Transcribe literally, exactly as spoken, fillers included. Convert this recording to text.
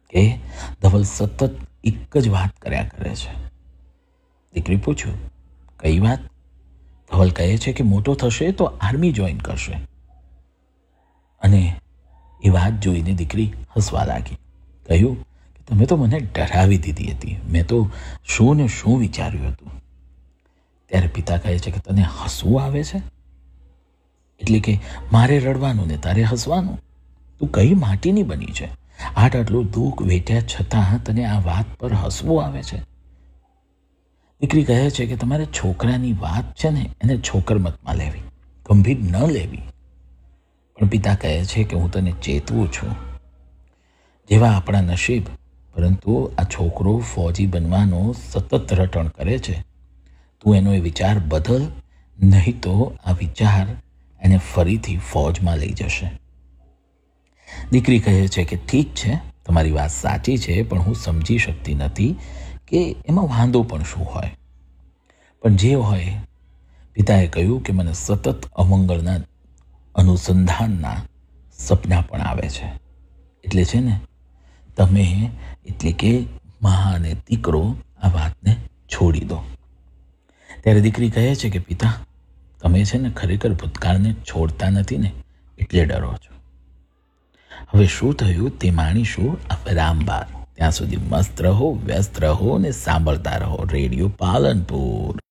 કે ધવલ સતત એક જ વાત કર્યા કરે છે. દીકરી પૂછ્યું, કઈ વાત? ધવલ કહે છે કે મોટો થશે તો આર્મી જોઈન કરશે. અને એ વાત જોઈને દીકરી હસવા લાગી. કહ્યું કે તમે તો મને ડરાવી દીધી હતી. મેં તો શું ને શું વિચાર્યું હતું. ત્યારે પિતા કહે છે કે તને હસવું આવે છે? એટલે કે મારે રડવાનું ને તારે હસવાનું? તું કઈ માટીની બની છે? આટ આટલું દુઃખ વેઠ્યા છતાં તને આ વાત પર હસવું આવે છે? દીકરી કહે છે કે તમારે છોકરાની વાત છે ને એને છોકરમતમાં લેવી, ગંભીર ન લેવી. પણ પિતા કહે છે કે હું તને ચેતવું છું. જેવા આપણા નસીબ, પરંતુ આ છોકરો ફૌજી બનવાનો સતત રટણ કરે છે. તું એનો એ વિચાર બદલ, નહીં તો આ વિચાર એને ફરીથી ફૌજમાં લઈ જશે. દીકરી કહે છે કે ઠીક છે, તમારી વાત સાચી છે, પણ હું સમજી શકતી નથી કે એમાં વાંધો પણ શું હોય. પણ જે હોય, પિતાએ કહ્યું કે મને સતત અમંગળના અનુસંધાનના સપના પણ આવે છે. એટલે છે ને તમે એટલે કે મા અને દીકરો આ વાતને છોડી દો. ત્યારે દીકરી કહે છે કે પિતા, તમે છે ને ખરેખર ભૂતકાળને છોડતા નથી ને એટલે ડરો છો. હવે શું થયું તે માણીશું આ વિરામ બાદ. ત્યાં સુધી મસ્ત રહો, વ્યસ્ત રહો અને સાંભળતા રહો રેડિયો પાલનપુર.